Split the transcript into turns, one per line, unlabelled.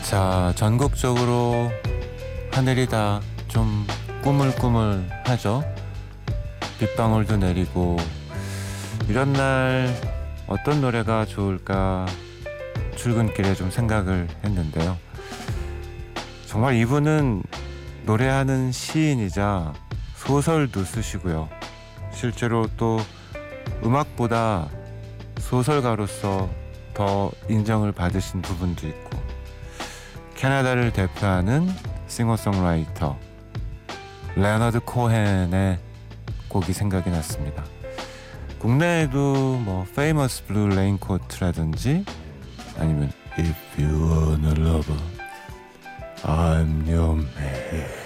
자, 전국적으로 하늘이 다 좀 꾸물꾸물하죠. 빗방울도 내리고 이런 날 어떤 노래가 좋을까 출근길에 좀 생각을 했는데요. 정말 이분은 노래하는 시인이자 소설도 쓰시고요. 실제로 또 음악보다 소설가로서 더 인정을 받으신 부분도 있고, 캐나다를 대표하는 싱어송라이터 레너드 코헨의 곡이 생각이 났습니다. 국내에도 뭐 Famous Blue Raincoat라든지 아니면 If You Wanna Love I'm Your Man